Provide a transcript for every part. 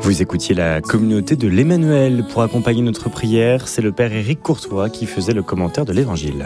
Vous écoutiez la communauté de l'Emmanuel. Pour accompagner notre prière, c'est le père Éric Courtois qui faisait le commentaire de l'Évangile.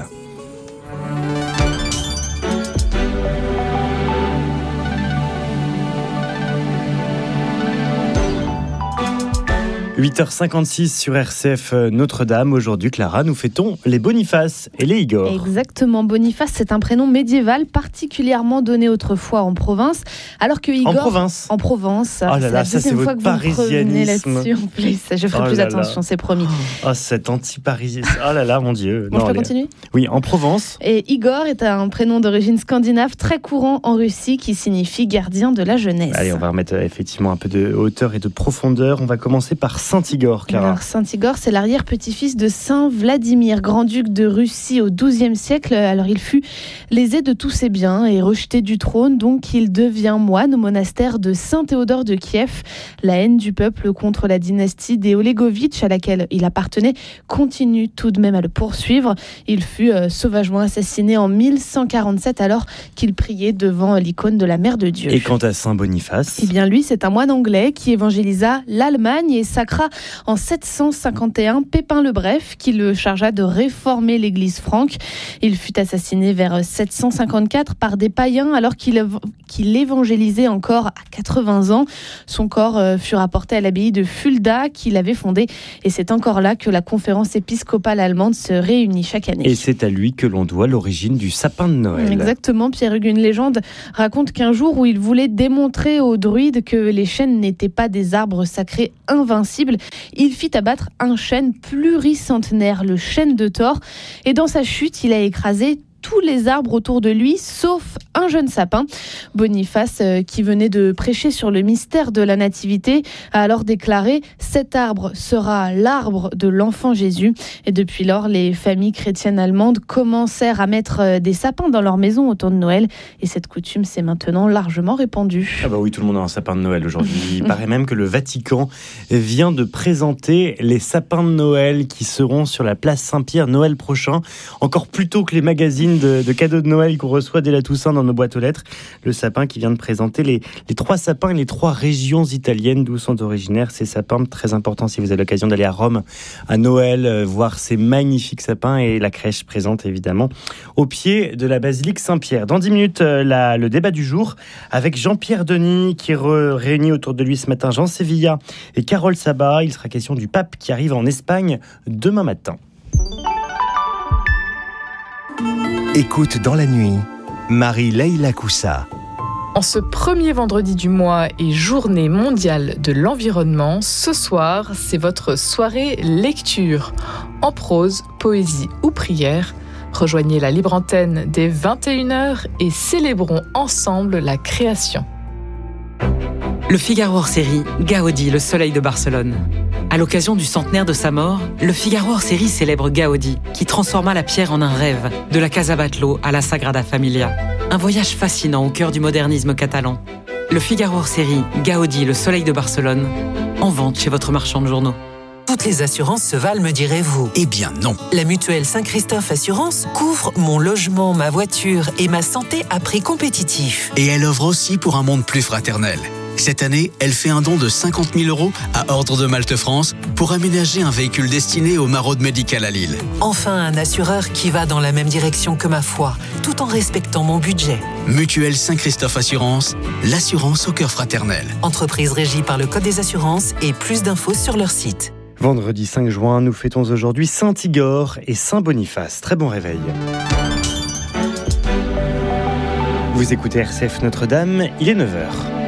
« 8h56 sur RCF Notre-Dame. Aujourd'hui, Clara, nous fêtons les Boniface et les Igor. » Exactement. Boniface, c'est un prénom médiéval particulièrement donné autrefois en province, alors que Igor... En province. En Provence. Oh là là, ça c'est votre parisianisme. En plus. Je ferai plus attention, c'est promis. Oh, cet anti-parisisme. Oh là là, mon Dieu. Bon, je peux continuer ? Oui, en Provence. Et Igor est un prénom d'origine scandinave très courant en Russie qui signifie gardien de la jeunesse. Allez, on va remettre effectivement un peu de hauteur et de profondeur. On va commencer par Saint-Igor, Clara. Alors, Saint-Igor, c'est l'arrière-petit-fils de Saint Vladimir, grand-duc de Russie au XIIe siècle. Alors, il fut lésé de tous ses biens et rejeté du trône, donc il devient moine au monastère de Saint-Théodore de Kiev. La haine du peuple contre la dynastie des Olegovitch, à laquelle il appartenait, continue tout de même à le poursuivre. Il fut sauvagement assassiné en 1147, alors qu'il priait devant l'icône de la Mère de Dieu. Et quant à Saint Boniface ? Eh bien, lui, c'est un moine anglais qui évangélisa l'Allemagne et sacra en 751 Pépin le Bref, qui le chargea de réformer l'église franque. Il fut assassiné vers 754 par des païens alors qu'il évangélisait encore à 80 ans. Son corps fut rapporté à l'abbaye de Fulda qu'il avait fondée, et c'est encore là que la conférence épiscopale allemande se réunit chaque année. Et c'est à lui que l'on doit l'origine du sapin de Noël. Exactement, Pierre-Hugues. Une légende raconte qu'un jour où il voulait démontrer aux druides que les chênes n'étaient pas des arbres sacrés invincibles, il fit abattre un chêne pluricentenaire, le chêne de Thor, et dans sa chute, il a écrasé tous les arbres autour de lui, sauf un jeune sapin. Boniface, qui venait de prêcher sur le mystère de la nativité, a alors déclaré « Cet arbre sera l'arbre de l'enfant Jésus ». Et depuis lors, les familles chrétiennes allemandes commencèrent à mettre des sapins dans leur maison au temps de Noël. Et cette coutume s'est maintenant largement répandue. Ah bah oui, tout le monde a un sapin de Noël aujourd'hui. Il paraît même que le Vatican vient de présenter les sapins de Noël qui seront sur la place Saint-Pierre Noël prochain, encore plus tôt que les magazines de cadeaux de Noël qu'on reçoit dès la Toussaint dans nos boîtes aux lettres. Le sapin qui vient de présenter les 3 sapins et les 3 régions italiennes d'où sont originaires ces sapins. Très important si vous avez l'occasion d'aller à Rome à Noël, voir ces magnifiques sapins, et la crèche présente évidemment au pied de la basilique Saint-Pierre. Dans 10 minutes, le débat du jour avec Jean-Pierre Denis qui réunit autour de lui ce matin Jean Sevilla et Carole Sabat. Il sera question du pape qui arrive en Espagne demain matin. Écoute dans la nuit, Marie-Leila Coussa. En ce premier vendredi du mois et journée mondiale de l'environnement, ce soir, c'est votre soirée lecture. En prose, poésie ou prière, rejoignez la libre antenne dès 21h et célébrons ensemble la création. Le Figaro hors-série, Gaudi, le soleil de Barcelone. À l'occasion du centenaire de sa mort, le Figaro hors-série célèbre Gaudi, qui transforma la pierre en un rêve, de la Casa Batlló à la Sagrada Familia. Un voyage fascinant au cœur du modernisme catalan. Le Figaro hors-série, Gaudi, le soleil de Barcelone, en vente chez votre marchand de journaux. Toutes les assurances se valent, me direz-vous. Eh bien non. La mutuelle Saint-Christophe Assurance couvre mon logement, ma voiture et ma santé à prix compétitif. Et elle offre aussi pour un monde plus fraternel. Cette année, elle fait un don de 50 000 € à Ordre de Malte France pour aménager un véhicule destiné aux maraudes médicales à Lille. Enfin, un assureur qui va dans la même direction que ma foi, tout en respectant mon budget. Mutuelle Saint-Christophe Assurance, l'assurance au cœur fraternel. Entreprise régie par le Code des assurances et plus d'infos sur leur site. Vendredi 5 juin, nous fêtons aujourd'hui Saint-Igor et Saint-Boniface. Très bon réveil. Vous écoutez RCF Notre-Dame, il est 9h.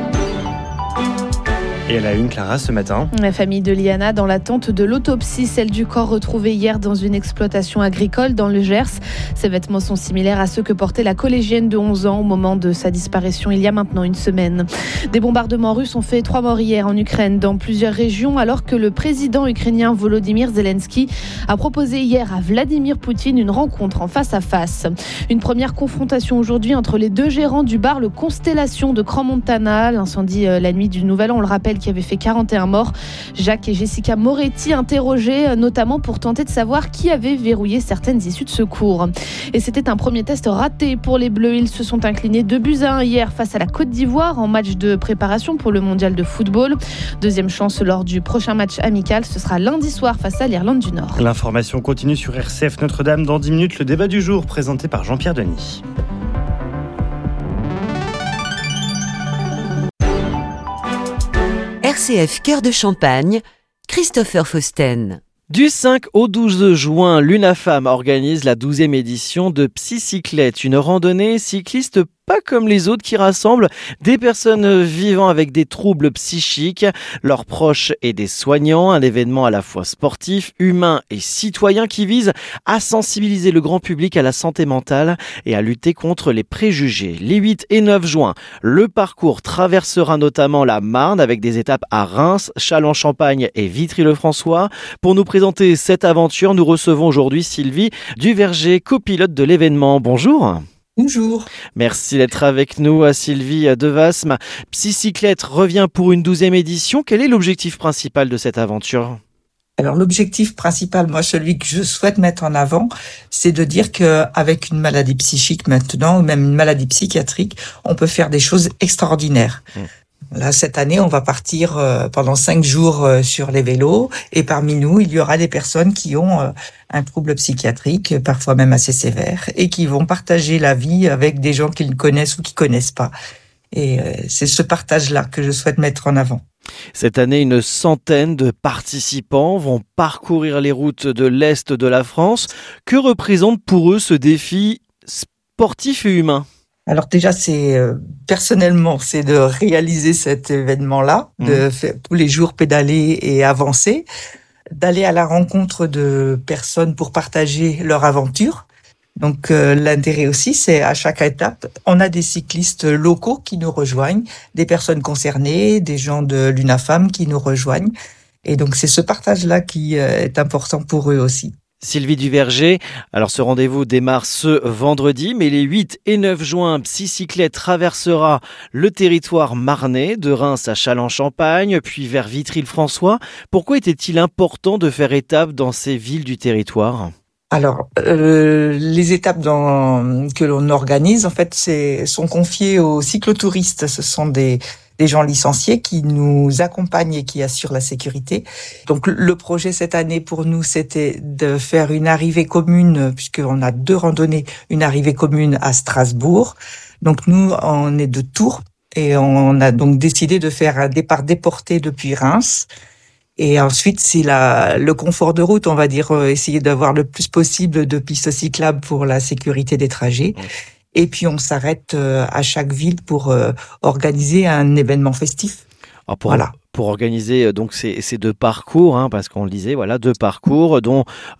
Et elle a une, Clara, ce matin. La famille de Liana dans l'attente de l'autopsie, celle du corps retrouvé hier dans une exploitation agricole dans le Gers. Ses vêtements sont similaires à ceux que portait la collégienne de 11 ans au moment de sa disparition il y a maintenant une semaine. Des bombardements russes ont fait 3 morts hier en Ukraine dans plusieurs régions, alors que le président ukrainien Volodymyr Zelensky a proposé hier à Vladimir Poutine une rencontre en face à face. Une première confrontation aujourd'hui entre les deux gérants du bar Le Constellation de Crans-Montana. L'incendie la nuit du Nouvel An, on le rappelle, Noël qui avait fait 41 morts. Jacques et Jessica Moretti interrogés notamment pour tenter de savoir qui avait verrouillé certaines issues de secours. Et c'était un premier test raté pour les Bleus. Ils se sont inclinés 2-1 hier face à la Côte d'Ivoire en match de préparation pour le mondial de football. Deuxième chance lors du prochain match amical, ce sera lundi soir face à l'Irlande du Nord. L'information continue sur RCF Notre-Dame. Dans 10 minutes, le débat du jour présenté par Jean-Pierre Denis. RCF Cœur de Champagne, Christopher Fausten. Du 5 au 12 juin, l'UNAFAM organise la 12e édition de Psycyclette, une randonnée cycliste pas comme les autres qui rassemble des personnes vivant avec des troubles psychiques, leurs proches et des soignants. Un événement à la fois sportif, humain et citoyen qui vise à sensibiliser le grand public à la santé mentale et à lutter contre les préjugés. Les 8 et 9 juin, le parcours traversera notamment la Marne avec des étapes à Reims, Châlons-Champagne et Vitry-le-François. Pour nous présenter cette aventure, nous recevons aujourd'hui Sylvie Duverger, copilote de l'événement. Bonjour. Bonjour. Merci d'être avec nous, Sylvie Devasme. Psycyclette revient pour une 12e édition. Quel est l'objectif principal de cette aventure ? Alors l'objectif principal, moi celui que je souhaite mettre en avant, c'est de dire qu'avec une maladie psychique maintenant, ou même une maladie psychiatrique, on peut faire des choses extraordinaires. Là, cette année, on va partir pendant 5 jours sur les vélos et parmi nous, il y aura des personnes qui ont un trouble psychiatrique, parfois même assez sévère, et qui vont partager la vie avec des gens qu'ils connaissent ou qui connaissent pas. Et c'est ce partage-là que je souhaite mettre en avant. Cette année, une centaine de participants vont parcourir les routes de l'Est de la France. Que représente pour eux ce défi sportif et humain ? Alors déjà, personnellement, c'est de réaliser cet événement-là, de faire tous les jours pédaler et avancer, d'aller à la rencontre de personnes pour partager leur aventure. Donc l'intérêt aussi, c'est à chaque étape, on a des cyclistes locaux qui nous rejoignent, des personnes concernées, des gens de l'UNAFAM qui nous rejoignent. Et donc c'est ce partage-là qui est important pour eux aussi. Sylvie Duverger, alors ce rendez-vous démarre ce vendredi, mais les 8 et 9 juin, Psycyclette traversera le territoire marnais, de Reims à Châlons-Champagne, puis vers Vitry-le-François. Pourquoi était-il important de faire étape dans ces villes du territoire ? Alors, les étapes que l'on organise, en fait, sont confiées aux cyclotouristes. Ce sont des gens licenciés qui nous accompagnent et qui assurent la sécurité. Donc, le projet cette année pour nous, c'était de faire une arrivée commune, puisqu'on a 2 randonnées, une arrivée commune à Strasbourg. Donc, nous, on est de Tours et on a donc décidé de faire un départ déporté depuis Reims. Et ensuite, c'est le confort de route, on va dire, essayer d'avoir le plus possible de pistes cyclables pour la sécurité des trajets. Et puis, on s'arrête à chaque ville pour organiser un événement festif. Alors pour organiser donc ces 2 parcours, parce qu'on le disait, voilà, 2 parcours, dont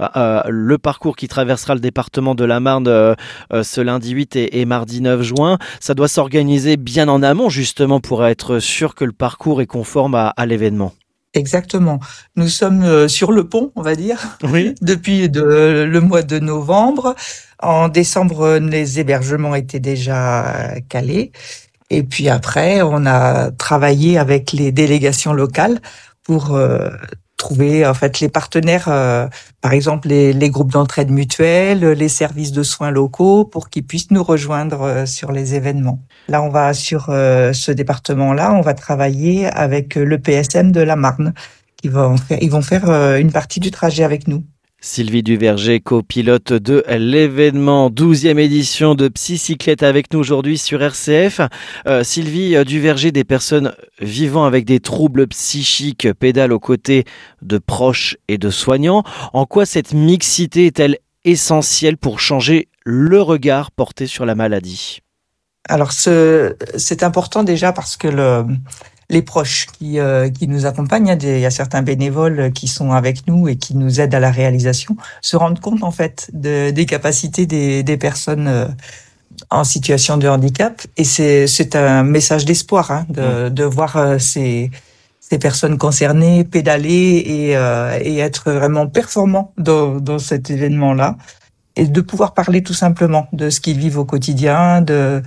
le parcours qui traversera le département de la Marne ce lundi 8 et mardi 9 juin, ça doit s'organiser bien en amont, justement, pour être sûr que le parcours est conforme à l'événement. Exactement. Nous sommes sur le pont, on va dire, depuis le mois de novembre. En décembre, les hébergements étaient déjà calés. Et puis après, on a travaillé avec les délégations locales pour trouver en fait les partenaires, par exemple les groupes d'entraide mutuelle, les services de soins locaux, pour qu'ils puissent nous rejoindre sur les événements. Là, on va sur ce département-là, on va travailler avec le PSM de la Marne, ils vont faire une partie du trajet avec nous. Sylvie Duverger, copilote de l'événement 12e édition de Psycyclette avec nous aujourd'hui sur RCF. Sylvie Duverger, des personnes vivant avec des troubles psychiques pédalent aux côtés de proches et de soignants. En quoi cette mixité est-elle essentielle pour changer le regard porté sur la maladie ? Alors c'est important déjà parce que les proches qui nous accompagnent, il y a certains bénévoles qui sont avec nous et qui nous aident à la réalisation, se rendent compte en fait des capacités des personnes en situation de handicap. Et c'est un message d'espoir de voir ces personnes concernées pédaler et être vraiment performants dans cet événement-là, et de pouvoir parler tout simplement de ce qu'ils vivent au quotidien,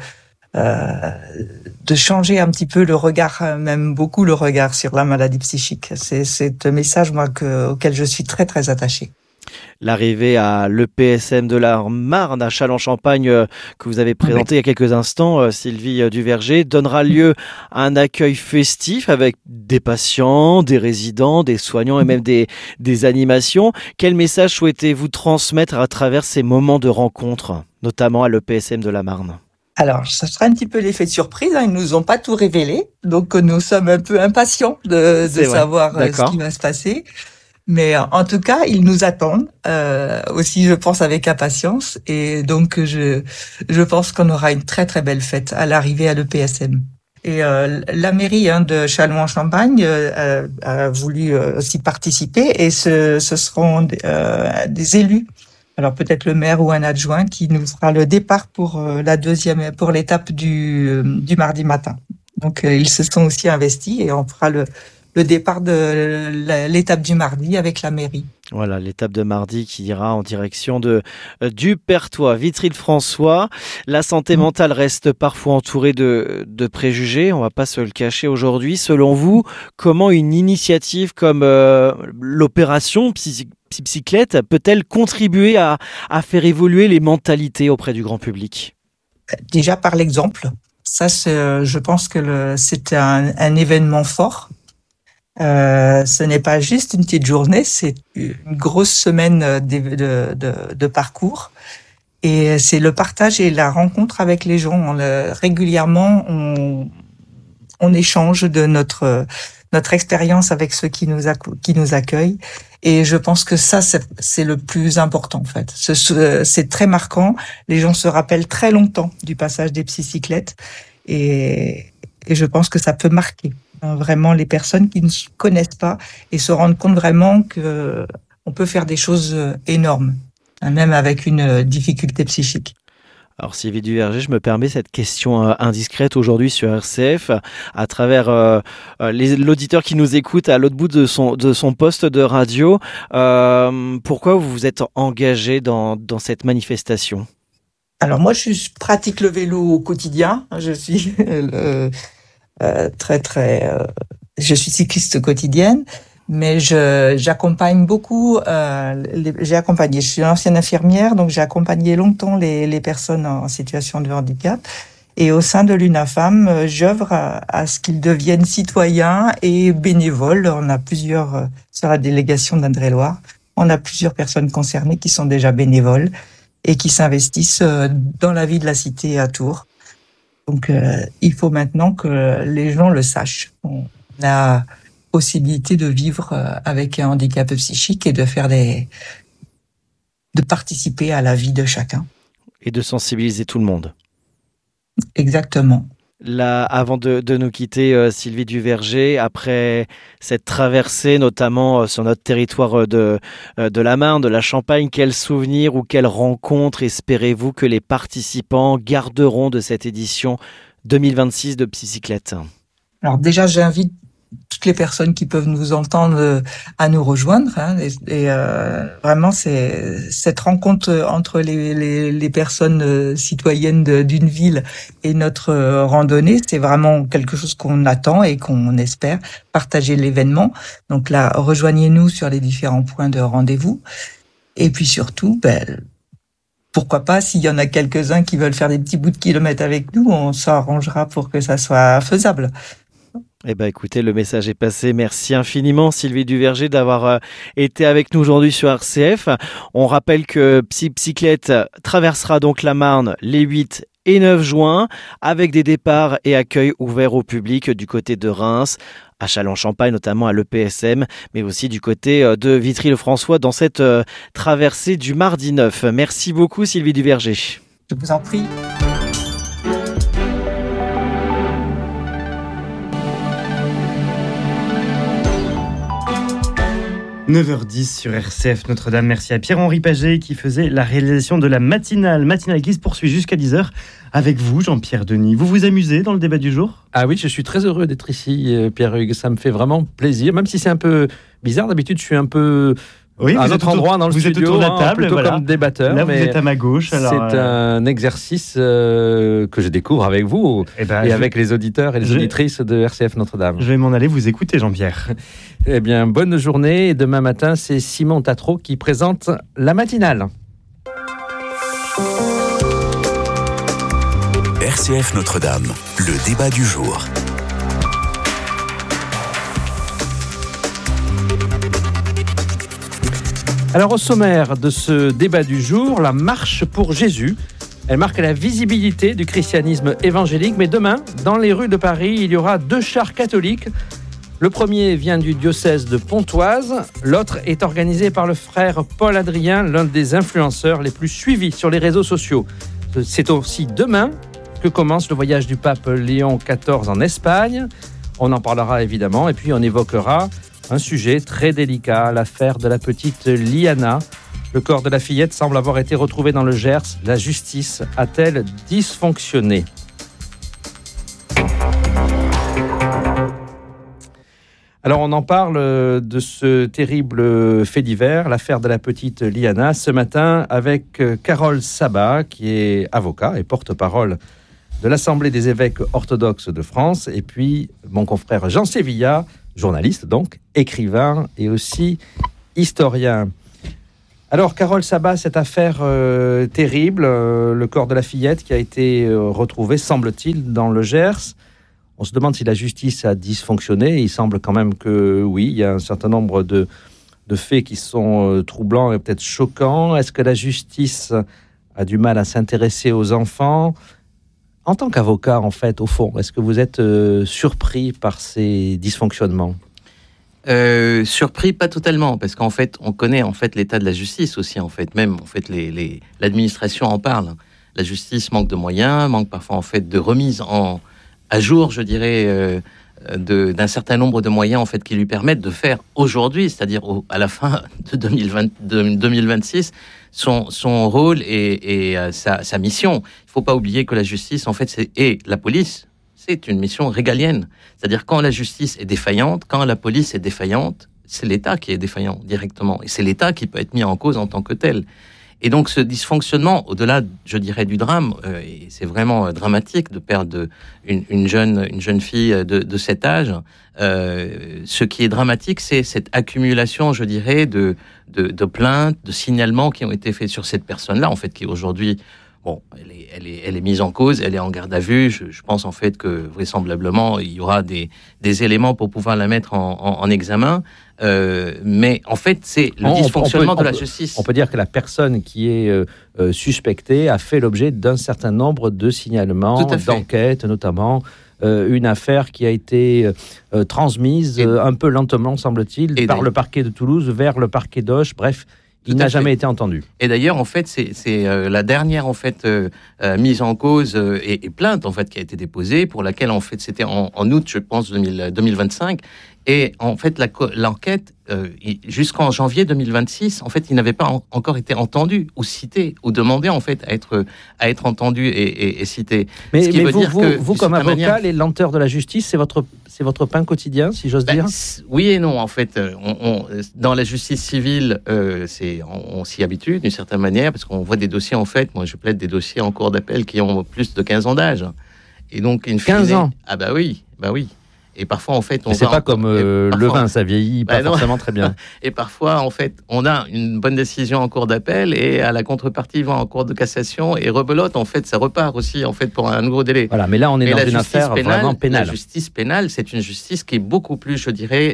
de changer un petit peu le regard, même beaucoup le regard sur la maladie psychique. C'est un message moi auquel je suis très très attachée. L'arrivée à l'EPSM de la Marne à Châlons-Champagne que vous avez présenté il y a quelques instants, Sylvie Duverger, donnera lieu à un accueil festif avec des patients, des résidents, des soignants et même des animations. Quel message souhaitez-vous transmettre à travers ces moments de rencontre, notamment à l'EPSM de la Marne ? Alors, ça sera un petit peu l'effet de surprise. Ils nous ont pas tout révélé, donc nous sommes un peu impatients de savoir ce qui va se passer. Mais en tout cas, ils nous attendent aussi, je pense, avec impatience. Et donc, je pense qu'on aura une très très belle fête à l'arrivée à l'EPSM. Et la mairie de Châlons-en-Champagne a voulu aussi participer. Et ce seront des élus. Alors peut-être le maire ou un adjoint qui nous fera le départ pour l'étape du mardi matin. Donc ils se sont aussi investis et on fera le départ de l'étape du mardi avec la mairie. Voilà, l'étape de mardi qui ira en direction du Perthois. Vitry-le-François, la santé mentale reste parfois entourée de préjugés, on va pas se le cacher aujourd'hui. Selon vous, comment une initiative comme l'opération Psycyclette peut-elle contribuer à faire évoluer les mentalités auprès du grand public ? Déjà par l'exemple. Ça, je pense que c'est un événement fort. Ce n'est pas juste une petite journée, c'est une grosse semaine de parcours. Et c'est le partage et la rencontre avec les gens. Régulièrement, on échange de notre expérience avec ceux qui nous accueillent. Et je pense que ça, c'est le plus important, en fait. C'est très marquant. Les gens se rappellent très longtemps du passage des psycyclettes. Et je pense que ça peut marquer vraiment les personnes qui ne se connaissent pas et se rendent compte vraiment que on peut faire des choses énormes, même avec une difficulté psychique. Alors Sylvie Duverger, je me permets cette question indiscrète aujourd'hui sur RCF à travers l'auditeur qui nous écoute à l'autre bout de son poste de radio. Pourquoi vous vous êtes engagé dans cette manifestation ? Alors moi, je pratique le vélo au quotidien. Je suis je suis cycliste quotidienne, mais j'accompagne beaucoup. Je suis une ancienne infirmière, donc j'ai accompagné longtemps les personnes en situation de handicap. Et au sein de l'UNAFAM, j'œuvre à ce qu'ils deviennent citoyens et bénévoles. On a plusieurs sur la délégation d'Indre-et-Loire. On a plusieurs personnes concernées qui sont déjà bénévoles et qui s'investissent dans la vie de la cité à Tours. Donc, il faut maintenant que les gens le sachent. On a possibilité de vivre avec un handicap psychique et de participer à la vie de chacun. Et de sensibiliser tout le monde. Exactement. Là, avant de nous quitter, Sylvie Duverger, après cette traversée, notamment sur notre territoire de la Marne, de la Champagne, quels souvenirs ou quelles rencontres espérez-vous que les participants garderont de cette édition 2026 de Psycyclette ? Alors déjà, j'invite toutes les personnes qui peuvent nous entendre à nous rejoindre. Vraiment, c'est cette rencontre entre les personnes citoyennes d'une ville et notre randonnée. C'est vraiment quelque chose qu'on attend et qu'on espère partager l'événement. Donc là, rejoignez-nous sur les différents points de rendez-vous. Et puis surtout, pourquoi pas, s'il y en a quelques-uns qui veulent faire des petits bouts de kilomètres avec nous, on s'arrangera pour que ça soit faisable. Eh bien, écoutez, le message est passé. Merci infiniment, Sylvie Duverger, d'avoir été avec nous aujourd'hui sur RCF. On rappelle que Psycyclette traversera donc la Marne les 8 et 9 juin, avec des départs et accueils ouverts au public du côté de Reims, à Châlons-Champagne, notamment à l'EPSM, mais aussi du côté de Vitry-le-François dans cette traversée du mardi 9. Merci beaucoup, Sylvie Duverger. Je vous en prie. 9h10 sur RCF Notre-Dame. Merci à Pierre-Henri Paget qui faisait la réalisation de la matinale qui se poursuit jusqu'à 10h avec vous, Jean-Pierre Denis. Vous vous amusez dans le débat du jour ? Ah oui, je suis très heureux d'être ici, Pierre-Hugues. Ça me fait vraiment plaisir, même si c'est un peu bizarre. D'habitude, je suis un peu Oui, à un autre endroit dans le vous studio, êtes autour de la table, plutôt voilà. comme débatteur. Là, vous mais êtes à ma gauche. Alors, c'est un exercice que je découvre avec vous et avec les auditeurs et les auditrices de RCF Notre-Dame. Je vais m'en aller vous écouter, Jean-Pierre. Eh bien, bonne journée. Et demain matin, c'est Simon Tatro qui présente la matinale. RCF Notre-Dame, le débat du jour. Alors, au sommaire de ce débat du jour, la marche pour Jésus. Elle marque la visibilité du christianisme évangélique. Mais demain, dans les rues de Paris, il y aura 2 chars catholiques. Le premier vient du diocèse de Pontoise. L'autre est organisé par le frère Paul Adrien, l'un des influenceurs les plus suivis sur les réseaux sociaux. C'est aussi demain que commence le voyage du pape Léon XIV en Espagne. On en parlera évidemment. Et puis, on évoquera un sujet très délicat, l'affaire de la petite Liana. Le corps de la fillette semble avoir été retrouvé dans le Gers. La justice a-t-elle dysfonctionné ? Alors, on en parle de ce terrible fait divers, l'affaire de la petite Liana, ce matin avec Carole Sabat, qui est avocat et porte-parole de l'Assemblée des évêques orthodoxes de France, et puis mon confrère Jean Sévilla, journaliste donc, écrivain et aussi historien. Alors, Carole Sabat, cette affaire terrible, le corps de la fillette qui a été retrouvé, semble-t-il, dans le Gers. On se demande si la justice a dysfonctionné. Il semble quand même que oui, il y a un certain nombre de faits qui sont troublants et peut-être choquants. Est-ce que la justice a du mal à s'intéresser aux enfants ? En tant qu'avocat, en fait, au fond, est-ce que vous êtes surpris par ces dysfonctionnements ? Surpris, pas totalement, parce qu'en fait, on connaît en fait l'état de la justice aussi. En fait, même en fait, l'administration en parle. La justice manque de moyens, manque parfois en fait de remise à jour, je dirais, d'un certain nombre de moyens en fait qui lui permettent de faire aujourd'hui, c'est-à-dire à la fin de 2026, son rôle et sa mission. Il ne faut pas oublier que la justice, en fait, et la police, c'est une mission régalienne. C'est-à-dire quand la justice est défaillante, quand la police est défaillante, c'est l'État qui est défaillant directement. Et c'est l'État qui peut être mis en cause en tant que tel. Et donc ce dysfonctionnement, au-delà, je dirais, du drame, et c'est vraiment dramatique de perdre une jeune fille de cet âge, ce qui est dramatique, c'est cette accumulation, je dirais, de plaintes, de signalements qui ont été faits sur cette personne-là, en fait, qui aujourd'hui, bon, elle est mise en cause, elle est en garde à vue. Je pense en fait que vraisemblablement il y aura des éléments pour pouvoir la mettre en examen. Mais en fait, c'est le dysfonctionnement de la justice. On peut dire que la personne qui est suspectée a fait l'objet d'un certain nombre de signalements, d'enquêtes, notamment une affaire qui a été transmise un peu lentement, semble-t-il, par le parquet de Toulouse vers le parquet d'Auch. Bref, il n'a jamais été entendu. Et d'ailleurs, en fait, c'est la dernière en fait mise en cause et plainte en fait qui a été déposée, pour laquelle en fait c'était en août, je pense, 2025. Et en fait, l'enquête, jusqu'en janvier 2026, en fait, il n'avait pas encore été entendu ou cité ou demandé en fait à être entendu et cité. Mais vous comme avocat, les lenteurs de la justice, c'est votre pain quotidien, si j'ose dire. Oui et non, en fait. Dans la justice civile, on s'y habitue d'une certaine manière, parce qu'on voit des dossiers, en fait, moi je plaide des dossiers en cours d'appel qui ont plus de 15 ans d'âge. Et donc, 15 ans. Ah bah oui. Et parfois, en fait, c'est pas comme le vin, ça vieillit pas forcément très bien. Et parfois, en fait, on a une bonne décision en cours d'appel et à la contrepartie, va en cours de cassation et rebelote. En fait, ça repart aussi, en fait, pour un nouveau délai. Voilà, mais là, on est dans une affaire vraiment pénale. La justice pénale, c'est une justice qui est beaucoup plus, je dirais,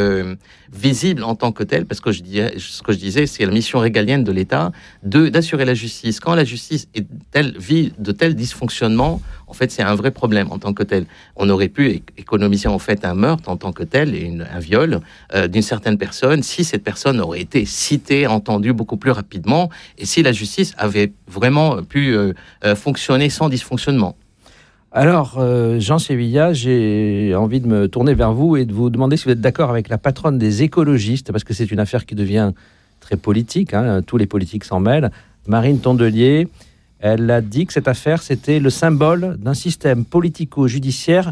visible en tant que telle, parce que ce que je disais, c'est la mission régalienne de l'État d'assurer la justice. Quand la justice vit de tels dysfonctionnements, en fait, c'est un vrai problème en tant que tel. On aurait pu économiser en fait un meurtre en tant que tel et un viol d'une certaine personne si cette personne aurait été citée, entendue beaucoup plus rapidement et si la justice avait vraiment pu fonctionner sans dysfonctionnement. Alors, Jean Sévilla, j'ai envie de me tourner vers vous et de vous demander si vous êtes d'accord avec la patronne des écologistes, parce que c'est une affaire qui devient très politique, tous les politiques s'en mêlent, Marine Tondelier. Elle a dit que cette affaire, c'était le symbole d'un système politico-judiciaire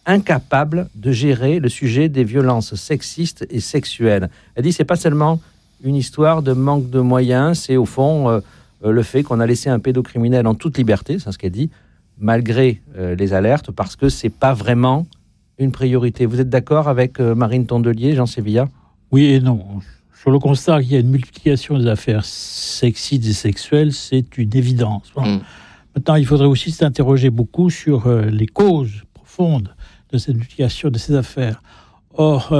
incapable de gérer le sujet des violences sexistes et sexuelles. Elle dit que ce n'est pas seulement une histoire de manque de moyens. C'est au fond le fait qu'on a laissé un pédocriminel en toute liberté, c'est ce qu'elle dit, malgré les alertes, parce que c'est pas vraiment une priorité. Vous êtes d'accord avec Marine Tondelier, Jean Sévilla ? Oui et non. Sur le constat qu'il y a une multiplication des affaires sexistes et sexuelles, c'est une évidence. Maintenant, il faudrait aussi s'interroger beaucoup sur les causes profondes de cette multiplication de ces affaires. Or,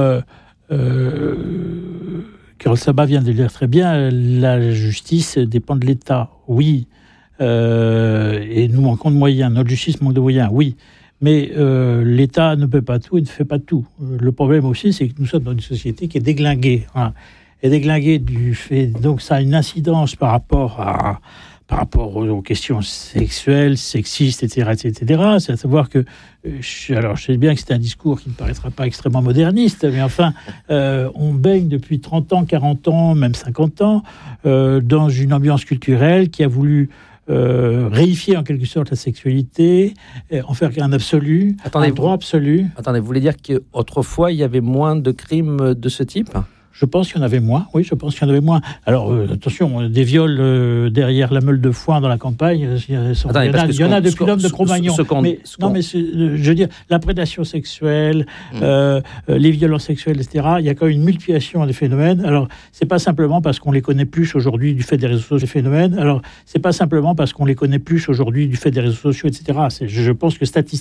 Carole Sabat vient de le dire très bien, la justice dépend de l'État, oui. Et nous manquons de moyens, notre justice manque de moyens, oui. Mais l'État ne peut pas tout et ne fait pas tout. Le problème aussi, c'est que nous sommes dans une société qui est déglinguée. Et déglinguée du fait... Donc ça a une incidence par rapport aux questions sexuelles, sexistes, etc. C'est à savoir que... alors je sais bien que c'est un discours qui ne paraîtra pas extrêmement moderniste, mais enfin, on baigne depuis 30 ans, 40 ans, même 50 ans, dans une ambiance culturelle qui a voulu... réifier en quelque sorte la sexualité, en faire un absolu, un droit absolu. Attendez, vous voulez dire qu'autrefois, il y avait moins de crimes de ce type ? Je pense qu'il y en avait moins, oui, je pense qu'il y en avait moins. Alors, attention, des viols derrière la meule de foin dans la campagne, il y en a depuis l'homme de Cro-Magnon. Mais je veux dire, la prédation sexuelle, les violences sexuelles, etc., il y a quand même une multiplication des phénomènes. Alors, c'est pas simplement parce qu'on les connaît plus aujourd'hui du fait des réseaux sociaux, etc. Je pense que statistiquement,